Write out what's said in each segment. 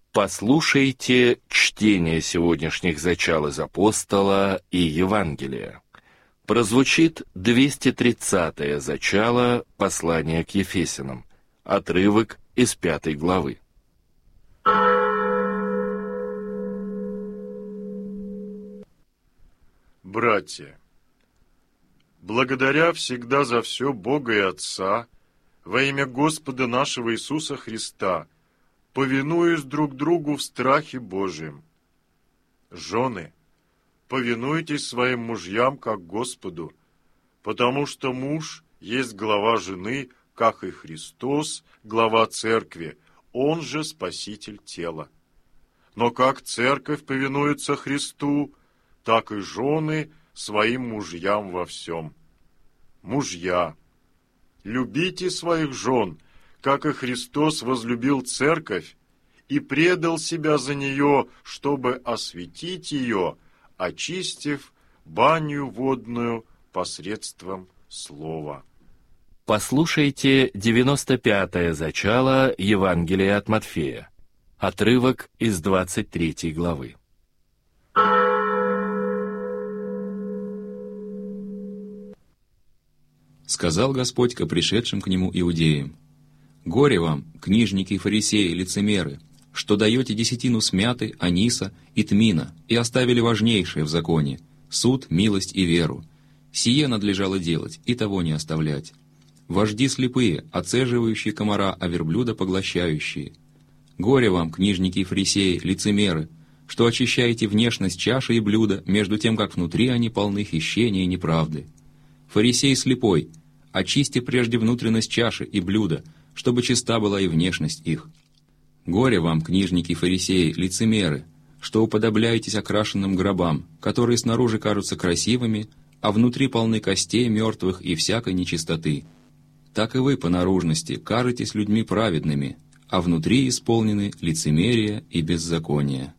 Послушайте чтение сегодняшних зачал из Апостола и Евангелия. Прозвучит 230-е зачало послания к Ефесянам, отрывок из 5 главы. Братья, благодаря всегда за все Бога и Отца, во имя Господа нашего Иисуса Христа, повинуясь друг другу в страхе Божьем. Жены, повинуйтесь своим мужьям, как Господу, потому что муж есть глава жены, как и Христос, глава церкви, он же Спаситель тела. Но как церковь повинуется Христу, так и жены своим мужьям во всем. Мужья, любите своих жен, как и Христос возлюбил церковь и предал себя за нее, чтобы осветить ее, очистив баню водную посредством слова. Послушайте 95-е зачало Евангелия от Матфея, отрывок из 23 главы. Сказал Господь ко пришедшим к Нему иудеям: «Горе вам, книжники и фарисеи, лицемеры, что даете десятину смяты, аниса и тмина, и оставили важнейшее в законе — суд, милость и веру. Сие надлежало делать, и того не оставлять. Вожди слепые, оцеживающие комара, а верблюда поглощающие. Горе вам, книжники и фарисеи, лицемеры, что очищаете внешность чаши и блюда, между тем, как внутри они полны хищения и неправды. Фарисей слепой, очисти прежде внутренность чаши и блюда, чтобы чиста была и внешность их. Горе вам, книжники и фарисеи, лицемеры, что уподобляетесь окрашенным гробам, которые снаружи кажутся красивыми, а внутри полны костей мертвых и всякой нечистоты. Так и вы по наружности кажетесь людьми праведными, а внутри исполнены лицемерия и беззакония».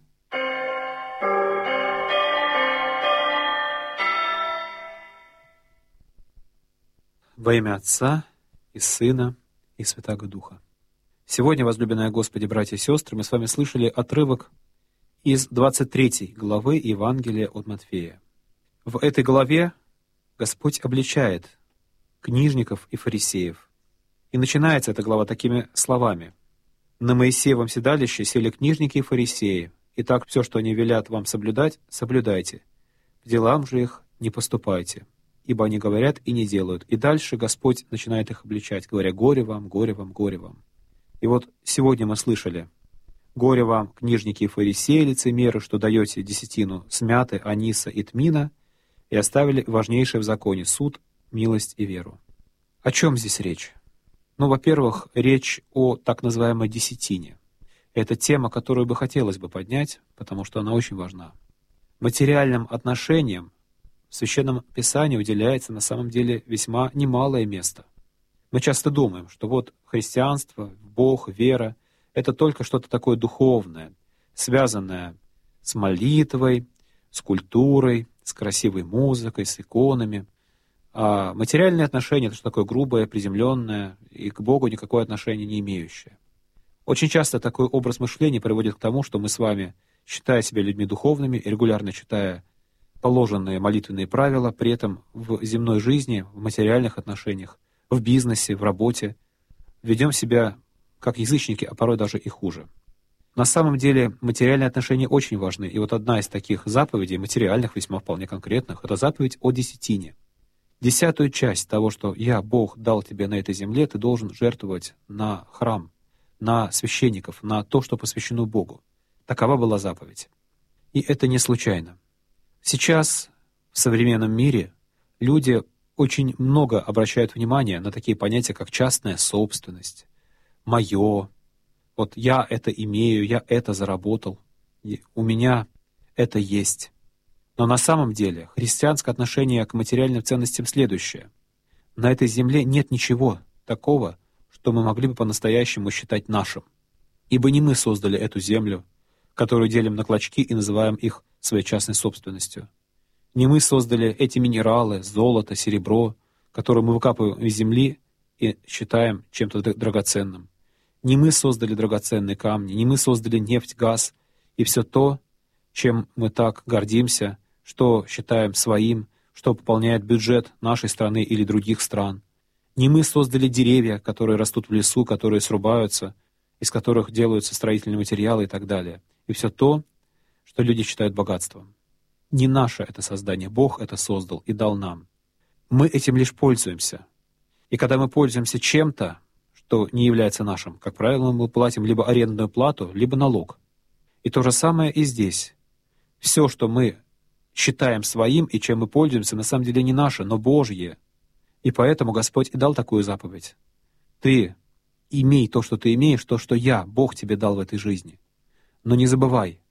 Во имя Отца и Сына и Святаго Духа. Сегодня, возлюбленные Господи, братья и сестры, мы с вами слышали отрывок из 23 главы Евангелия от Матфея. В этой главе Господь обличает книжников и фарисеев. И начинается эта глава такими словами: «На Моисеевом седалище сели книжники и фарисеи, и так все, что они велят вам соблюдать, соблюдайте. К делам же их не поступайте, ибо они говорят и не делают». И дальше Господь начинает их обличать, говоря: «Горе вам, горе вам, горе вам». И вот сегодня мы слышали: «Горе вам, книжники и фарисеи, лицемеры, что даете десятину смяты, аниса и тмина, и оставили важнейшее в законе — суд, милость и веру». О чем здесь речь? Ну, во-первых, речь о так называемой десятине. Это тема, которую бы хотелось бы поднять, потому что она очень важна. Материальным отношениям в Священном Писании уделяется на самом деле весьма немалое место. Мы часто думаем, что вот христианство, Бог, вера — это только что-то такое духовное, связанное с молитвой, с культурой, с красивой музыкой, с иконами. А материальные отношения — это что такое грубое, приземленное и к Богу никакое отношение не имеющее. Очень часто такой образ мышления приводит к тому, что мы с вами, считая себя людьми духовными и регулярно читая положенные молитвенные правила, при этом в земной жизни, в материальных отношениях, в бизнесе, в работе ведем себя как язычники, а порой даже и хуже. На самом деле материальные отношения очень важны, и вот одна из таких заповедей, материальных, весьма вполне конкретных, это заповедь о десятине. 10-ю часть того, что «Я, Бог, дал тебе на этой земле», ты должен жертвовать на храм, на священников, на то, что посвящено Богу. Такова была заповедь. И это не случайно. Сейчас в современном мире люди очень много обращают внимание на такие понятия, как частная собственность, «моё», вот «я это имею», «я это заработал», «у меня это есть». Но на самом деле христианское отношение к материальным ценностям следующее. На этой земле нет ничего такого, что мы могли бы по-настоящему считать нашим. Ибо не мы создали эту землю, которую делим на клочки и называем их своей частной собственностью. Не мы создали эти минералы, золото, серебро, которые мы выкапываем из земли и считаем чем-то драгоценным. Не мы создали драгоценные камни, не мы создали нефть, газ и все то, чем мы так гордимся, что считаем своим, что пополняет бюджет нашей страны или других стран. Не мы создали деревья, которые растут в лесу, которые срубаются, из которых делаются строительные материалы и так далее. И все то, что люди считают богатством. Не наше это создание, Бог это создал и дал нам. Мы этим лишь пользуемся. И когда мы пользуемся чем-то, что не является нашим, как правило, мы платим либо арендную плату, либо налог. И то же самое и здесь. Все, что мы считаем своим и чем мы пользуемся, на самом деле не наше, но Божье. И поэтому Господь и дал такую заповедь. Ты имей то, что ты имеешь, то, что я, Бог, тебе дал в этой жизни. Но не забывай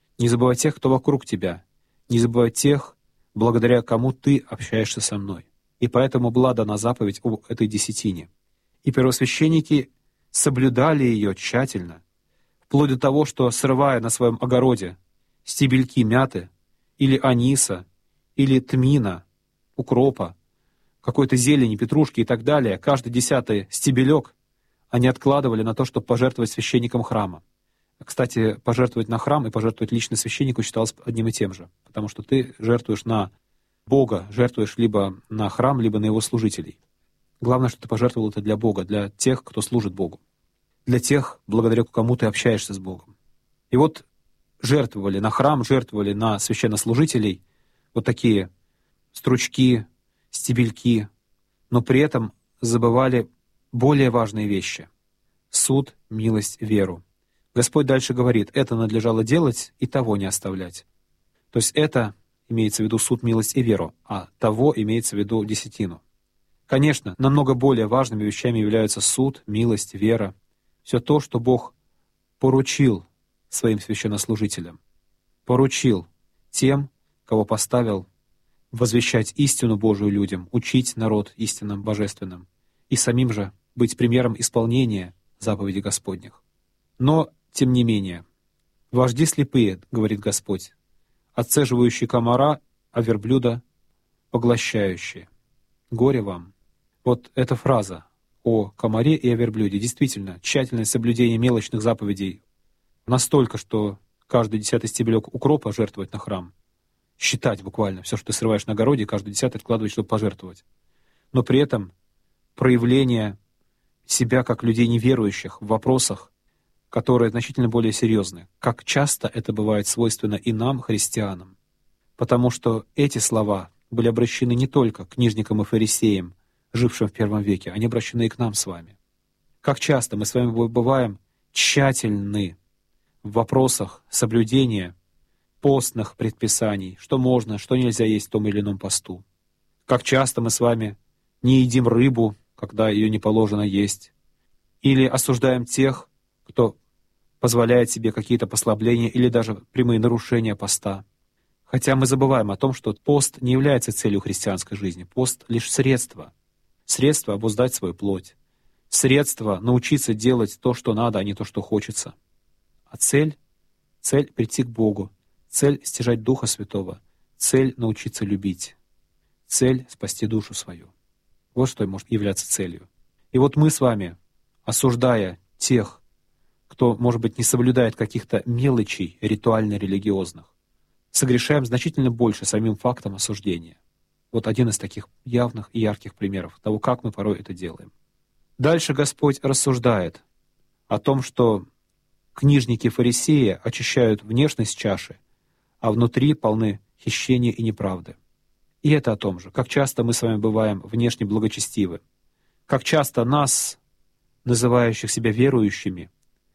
тех, кто вокруг тебя, не забывай тех, благодаря кому ты общаешься со мной. И поэтому была дана заповедь об этой десятине. И первосвященники соблюдали ее тщательно, вплоть до того, что, срывая на своем огороде стебельки мяты, или аниса, или тмина, укропа, какой-то зелени, петрушки и так далее, каждый 10-й стебелек они откладывали на то, чтобы пожертвовать священникам храма. Кстати, пожертвовать на храм и пожертвовать лично священнику считалось одним и тем же, потому что ты жертвуешь на Бога, жертвуешь либо на храм, либо на его служителей. Главное, что ты пожертвовал это для Бога, для тех, кто служит Богу, для тех, благодаря кому ты общаешься с Богом. И вот жертвовали на храм, жертвовали на священнослужителей вот такие стручки, стебельки, но при этом забывали более важные вещи — суд, милость, веру. Господь дальше говорит, это надлежало делать и того не оставлять. То есть это имеется в виду суд, милость и веру, а того имеется в виду десятину. Конечно, намного более важными вещами являются суд, милость, вера, все то, что Бог поручил своим священнослужителям, поручил тем, кого поставил возвещать истину Божию людям, учить народ истинам божественным и самим же быть примером исполнения заповедей Господних. Но, тем не менее, вожди слепые, говорит Господь, отцеживающие комара, а верблюда поглощающие. Горе вам. Вот эта фраза о комаре и о верблюде. Действительно, тщательное соблюдение мелочных заповедей настолько, что каждый 10-й стебелек укропа жертвовать на храм, считать буквально все, что ты срываешь на огороде, каждый 10-й откладывать, чтобы пожертвовать. Но при этом проявление себя как людей неверующих в вопросах, которые значительно более серьезны. Как часто это бывает свойственно и нам, христианам. Потому что эти слова были обращены не только к книжникам и фарисеям, жившим в первом веке, они обращены и к нам с вами. Как часто мы с вами бываем тщательны в вопросах соблюдения постных предписаний, что можно, что нельзя есть в том или ином посту. Как часто мы с вами не едим рыбу, когда ее не положено есть, или осуждаем тех, кто позволяет себе какие-то послабления или даже прямые нарушения поста. Хотя мы забываем о том, что пост не является целью христианской жизни. Пост — лишь средство. Средство обуздать свою плоть. Средство научиться делать то, что надо, а не то, что хочется. А цель — прийти к Богу. Цель — стяжать Духа Святого. Цель — научиться любить. Цель — спасти душу свою. Вот что может являться целью. И вот мы с вами, осуждая тех, кто, может быть, не соблюдает каких-то мелочей ритуально-религиозных, согрешаем значительно больше самим фактом осуждения. Вот один из таких явных и ярких примеров того, как мы порой это делаем. Дальше Господь рассуждает о том, что книжники фарисеи очищают внешность чаши, а внутри полны хищения и неправды. И это о том же, как часто мы с вами бываем внешне благочестивы, как часто нас, называющих себя верующими,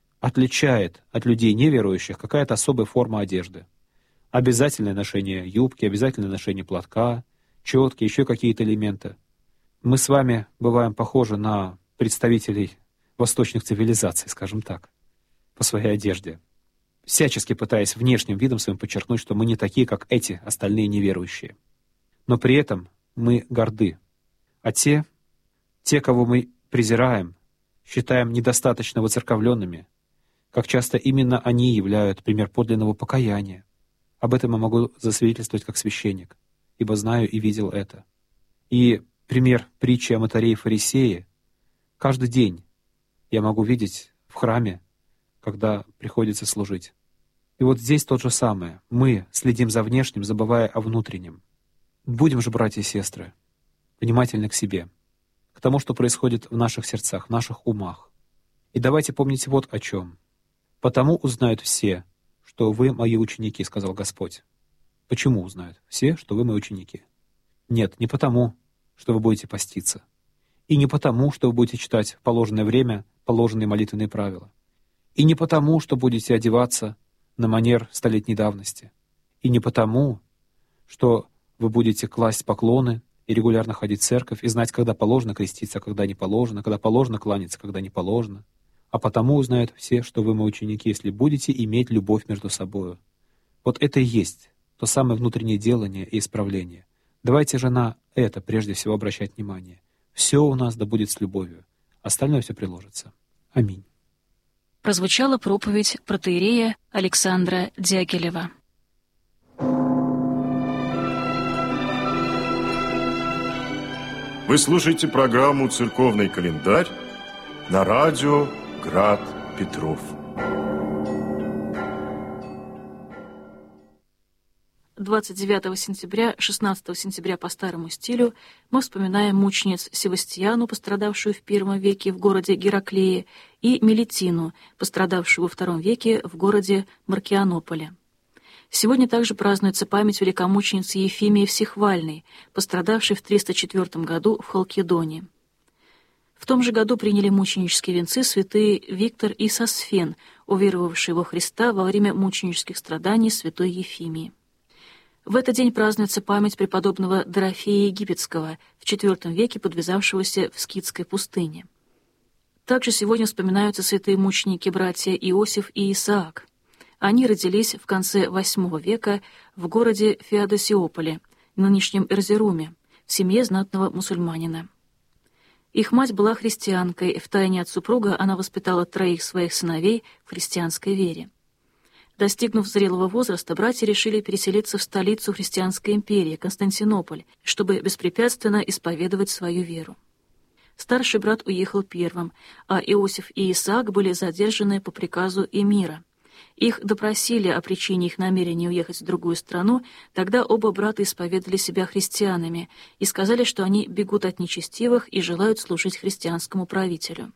отличает от людей неверующих какая-то особая форма одежды. Обязательное ношение юбки, обязательное ношение платка, четки, еще какие-то элементы. Мы с вами бываем похожи на представителей восточных цивилизаций, скажем так, по своей одежде, всячески пытаясь внешним видом своим подчеркнуть, что мы не такие, как эти остальные неверующие. Но при этом мы горды. А те, кого мы презираем, считаем недостаточно воцерковленными, как часто именно они являют пример подлинного покаяния. Об этом я могу засвидетельствовать как священник, ибо знаю и видел это. И пример притчи о мытаре и фарисее каждый день я могу видеть в храме, когда приходится служить. И вот здесь то же самое. Мы следим за внешним, забывая о внутреннем. Будем же, братья и сестры, внимательны к себе, к тому, что происходит в наших сердцах, в наших умах. И давайте помнить вот о чем. «Потому узнают все, что вы мои ученики», — сказал Господь. Почему узнают все, что вы мои ученики? Нет, не потому, что вы будете поститься. И не потому, что вы будете читать в положенное время положенные молитвенные правила. И не потому, что будете одеваться на манер столетней давности. И не потому, что вы будете класть поклоны и регулярно ходить в церковь и знать, когда положено креститься, а когда не положено, когда положено кланяться, когда не положено. А потому узнают все, что вы мои ученики, если будете иметь любовь между собою. Вот это и есть то самое внутреннее делание и исправление. Давайте же на это прежде всего обращать внимание. Все у нас да будет с любовью. Остальное все приложится. Аминь. Прозвучала проповедь протоиерея Александра Дягилева. Вы слушаете программу «Церковный календарь» на радио «Град Петров». 29 сентября, 16 сентября по старому стилю мы вспоминаем мучениц Севастияну, пострадавшую в I веке в городе Гераклее, и Мелитину, пострадавшую во II веке в городе Маркианополе. Сегодня также празднуется память великомученицы Ефимии Всехвальной, пострадавшей в 304 году в Халкидоне. В том же году приняли мученические венцы святые Виктор и Сосфен, уверовавшие во Христа во время мученических страданий святой Ефимии. В этот день празднуется память преподобного Дорофея Египетского, в IV веке подвязавшегося в Скитской пустыне. Также сегодня вспоминаются святые мученики братья Иосиф и Исаак. Они родились в конце VIII века в городе Феодосиополе, нынешнем Эрзеруме, в семье знатного мусульманина. Их мать была христианкой, втайне от супруга она воспитала 3 своих сыновей в христианской вере. Достигнув зрелого возраста, братья решили переселиться в столицу христианской империи, Константинополь, чтобы беспрепятственно исповедовать свою веру. Старший брат уехал первым, а Иосиф и Исаак были задержаны по приказу эмира. Их допросили о причине их намерения уехать в другую страну, тогда оба брата исповедали себя христианами и сказали, что они бегут от нечестивых и желают служить христианскому правителю.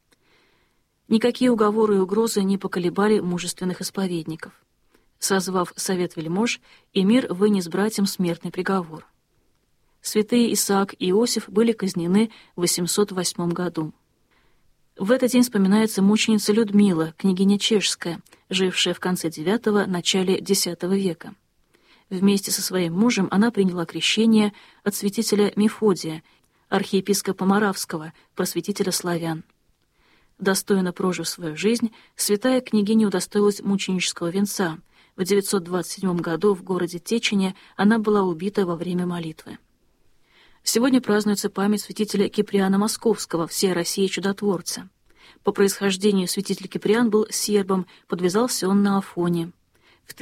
Никакие уговоры и угрозы не поколебали мужественных исповедников. Созвав совет вельмож, эмир вынес братьям смертный приговор. Святые Исаак и Иосиф были казнены в 808 году. В этот день вспоминается мученица Людмила, княгиня Чешская, жившая в конце IX – начале X века. Вместе со своим мужем она приняла крещение от святителя Мефодия, архиепископа Моравского, просветителя славян. Достойно прожив свою жизнь, святая княгиня удостоилась мученического венца. В 927 году в городе Течине она была убита во время молитвы. Сегодня празднуется память святителя Киприана Московского, всей России чудотворца. По происхождению святитель Киприан был сербом, подвязался он на Афоне. В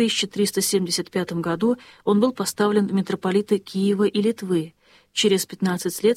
1375 году он был поставлен в митрополиты Киева и Литвы. Через 15 лет